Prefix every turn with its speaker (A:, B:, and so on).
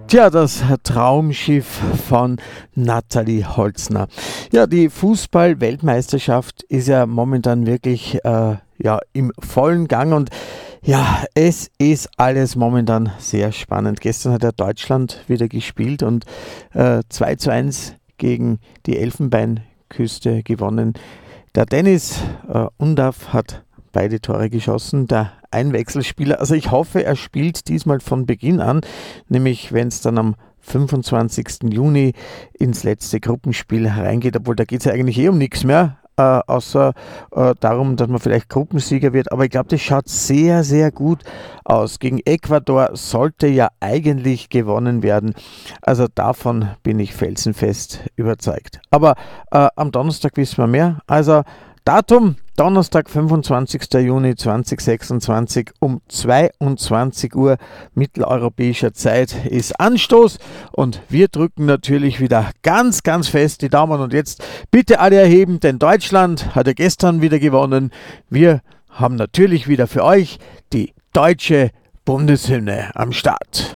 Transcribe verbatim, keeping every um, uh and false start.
A: Tja, das Traumschiff von Nathalie Holzner. Ja, die Fußball-Weltmeisterschaft ist ja momentan wirklich äh, ja, im vollen Gang und ja, es ist alles momentan sehr spannend. Gestern hat ja Deutschland wieder gespielt und äh, zwei zu eins gegen die Elfenbeinküste gewonnen. Der Dennis äh, Undav hat beide Tore geschossen, der Einwechselspieler. Also ich hoffe, er spielt diesmal von Beginn an, nämlich wenn es dann am fünfundzwanzigsten Juni ins letzte Gruppenspiel hereingeht, obwohl da geht es ja eigentlich eh um nichts mehr, äh, außer äh, darum, dass man vielleicht Gruppensieger wird. Aber ich glaube, das schaut sehr, sehr gut aus. Gegen Ecuador sollte ja eigentlich gewonnen werden. Also davon bin ich felsenfest überzeugt. Aber äh, am Donnerstag wissen wir mehr. Also Datum Donnerstag, fünfundzwanzigsten Juni zweitausendsechsundzwanzig um zweiundzwanzig Uhr mitteleuropäischer Zeit ist Anstoß und wir drücken natürlich wieder ganz, ganz fest die Daumen und jetzt bitte alle erheben, denn Deutschland hat ja gestern wieder gewonnen. Wir haben natürlich wieder für euch die deutsche Bundeshymne am Start.